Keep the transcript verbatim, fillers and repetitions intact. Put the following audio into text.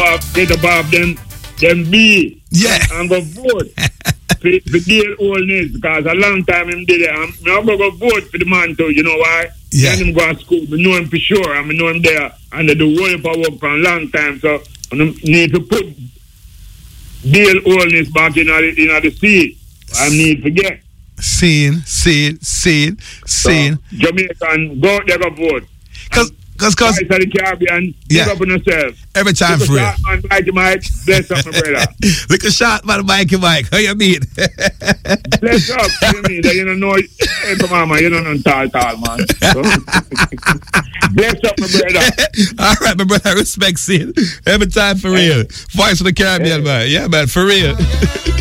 Bob, get a Bob, then, then B. Yeah. And, and go vote for, for Dale Holness because a long time him did it. I'm not going to go vote for the man too, you know why? Yeah. Then him go to school. I know him for sure. I know him there. And they do work for work for a long time. So I need to put Dale Holness back in the, in the seat. I need to get. Seen, seen, seen, seen. So, Jamaican, go out there go vote. Because, because, because. Guys of the Caribbean, Yeah. pick up on yourself. Every time Look for a real. shot, man, Mikey Mike. Bless up, my brother. Look a shot, man, Mikey Mike. How you mean? Bless up. You mean that you don't know? Hey, come on, man. You don't know tall, tall, man. So, bless up, my brother. All right, my brother. I respect seeing. Every time for real. Voice of the Caribbean, man. Yeah, man, for real.